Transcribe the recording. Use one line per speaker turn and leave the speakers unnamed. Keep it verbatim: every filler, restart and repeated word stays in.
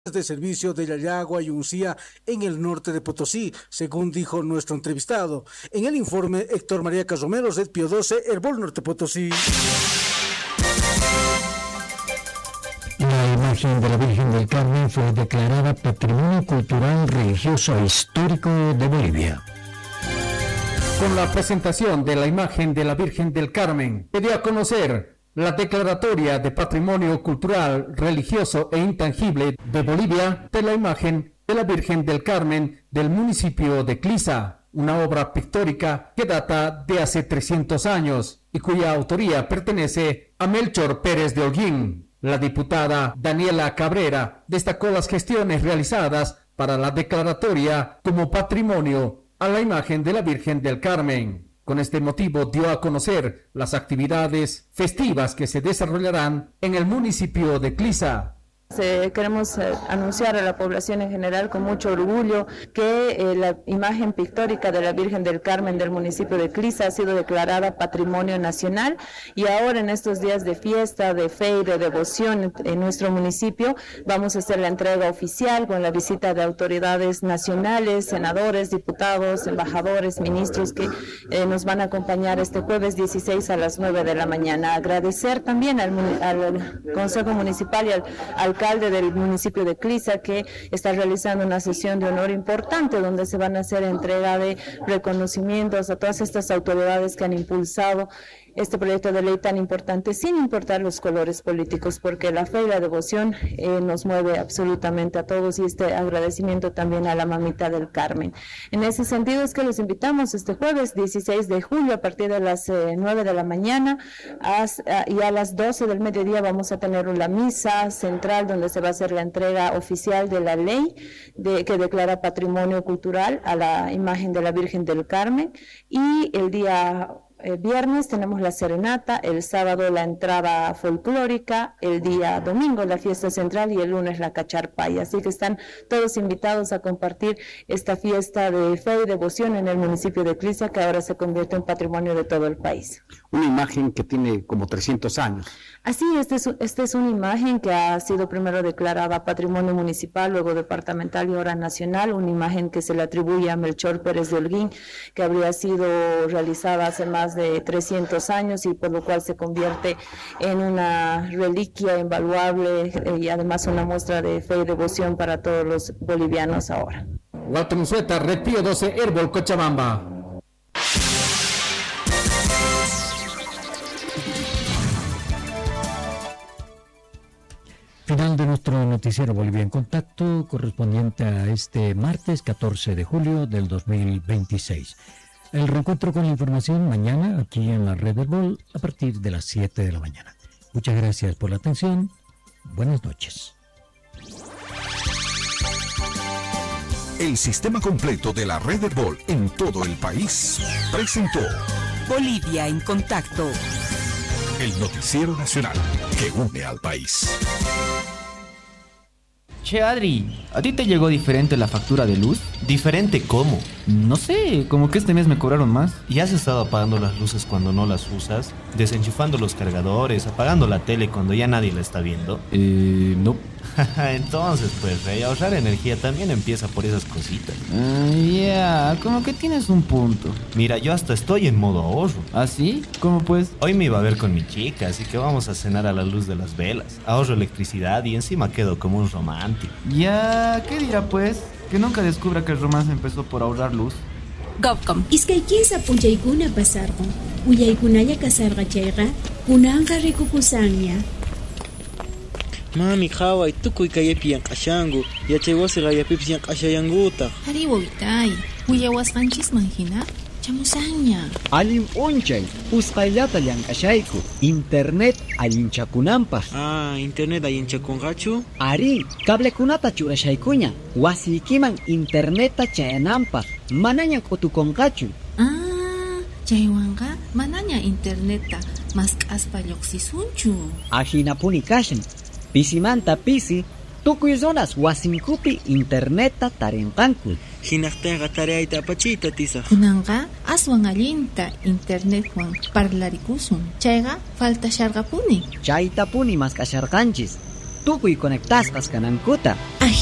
de servicio de Yayagua y Uncía en el norte de Potosí, según dijo nuestro entrevistado. En el informe, Héctor María Casromero, Red Pío doce, Herbol Norte Potosí.
La imagen de la Virgen del Carmen fue declarada Patrimonio Cultural, Religioso e Histórico de Bolivia.
Con la presentación de la imagen de la Virgen del Carmen, se dio a conocer la declaratoria de Patrimonio Cultural, Religioso e Intangible de Bolivia de la imagen de la Virgen del Carmen del municipio de Clisa, una obra pictórica que data de hace trescientos años y cuya autoría pertenece a Melchor Pérez de Holguín. La diputada Daniela Cabrera destacó las gestiones realizadas para la declaratoria como patrimonio a la imagen de la Virgen del Carmen. Con este motivo dio a conocer las actividades festivas que se desarrollarán en el municipio de Clisa.
Eh, queremos eh, anunciar a la población en general con mucho orgullo que eh, la imagen pictórica de la Virgen del Carmen del municipio de Clisa ha sido declarada Patrimonio Nacional, y ahora en estos días de fiesta, de fe y de devoción en, en nuestro municipio vamos a hacer la entrega oficial con la visita de autoridades nacionales, senadores, diputados, embajadores, ministros que eh, nos van a acompañar este jueves dieciséis a las nueve de la mañana. Agradecer también al, al Consejo Municipal y al alcalde del municipio de Clisa, que está realizando una sesión de honor importante donde se van a hacer entrega de reconocimientos a todas estas autoridades que han impulsado este proyecto de ley tan importante, sin importar los colores políticos, porque la fe y la devoción eh, nos mueve absolutamente a todos, y este agradecimiento también a la Mamita del Carmen. En ese sentido es que los invitamos este jueves dieciséis de julio a partir de las eh, nueve de la mañana a, a, y a las doce del mediodía vamos a tener una misa central donde se va a hacer la entrega oficial de la ley de, que declara Patrimonio Cultural a la imagen de la Virgen del Carmen, y el día El viernes tenemos la serenata, el sábado la entrada folclórica, el día domingo la fiesta central y el lunes la cacharpaya. Así que están todos invitados a compartir esta fiesta de fe y devoción en el municipio de Clisa, que ahora se convierte en patrimonio de todo el país.
Una imagen que tiene como trescientos años.
Así, esta es, este es una imagen que ha sido primero declarada patrimonio municipal, luego departamental y ahora nacional, una imagen que se le atribuye a Melchor Pérez de Holguín, que habría sido realizada hace más de trescientos años y por lo cual se convierte en una reliquia invaluable eh, y además una muestra de fe y devoción para todos los bolivianos ahora.
Walter Unzueta, Red Pío doce, Herbol Cochabamba.
Final de nuestro noticiero Bolivia en Contacto, correspondiente a este martes catorce de julio del dos mil veintiséis. El reencuentro con la información mañana aquí en la Red Herbol a partir de las siete de la mañana. Muchas gracias por la atención. Buenas noches.
El sistema completo de la Red Herbol en todo el país presentó
Bolivia en Contacto,
el noticiero nacional que une al país.
Che, Adri, ¿a ti te llegó diferente la factura de luz?
¿Diferente cómo?
No sé, como que este mes me cobraron más.
¿Y has estado apagando las luces cuando no las usas? ¿Desenchufando los cargadores? ¿Apagando la tele cuando ya nadie la está viendo?
Eh, no.
Entonces, pues, rey, ahorrar energía también empieza por esas cositas.
Ah, ya, yeah, como que tienes un punto.
Mira, yo hasta estoy en modo ahorro.
¿Ah, sí? ¿Cómo pues?
Hoy me iba a ver con mi chica, así que vamos a cenar a la luz de las velas. Ahorro electricidad y encima quedo como un romántico.
Ya, ¿qué dirá pues? Que nunca descubra que el romance empezó por ahorrar luz.
Govcom. Iskaykinsa punchaykuna pasarqun. Uyaykunalla kasarqachayqa kunanqa rikukusanña.
Mami, qhaway tukuy kayllapi llank'ashanku. Yachay wasi qallapipas llank'ashayangutaq.
Ari wawitay, uyawasqanchisman hina chamusanña.
Allim p'unchay, usqayllata llank'ashayku. Internet allinchakunanpaq.
Ah, internet allinchakunqachu?
Ari, cablekunata churashaykuña. Wasiykiman interneta chayananpaq. Manaña k'utukunqachu.
Ah, chaywanqa manaña interneta mask'aspa lluqsisunchu.
Ajinapuni kashan. Pisimanta pisi, tukuy zonas wasinkupi interneta tarinqanku.
Hinaqtinqa tareayta apachiyta tisaq.
Kunanqa aswan allinta internetwan parlarikusun. Chayqa faltasharqapuni.
Chaytapuni maskasharqanchis. tukuy conectasqas kanankuta.